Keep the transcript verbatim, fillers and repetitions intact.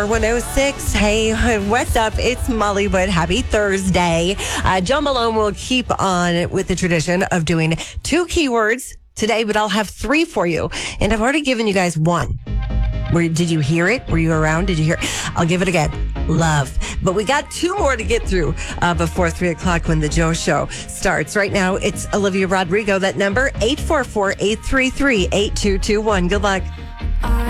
one oh six. Hey, what's up? It's Molly Wood. Happy Thursday. Uh, John Malone will keep on with the tradition of doing two keywords today, but I'll have three for you. And I've already given you guys one. Where, did you hear it? Were you around? Did you hear it? I'll give it again. Love. But we got two more to get through uh, before three o'clock when the Joe Show starts. Right now, it's Olivia Rodrigo. That number, eight four four, eight three three, eight two two one. Good luck.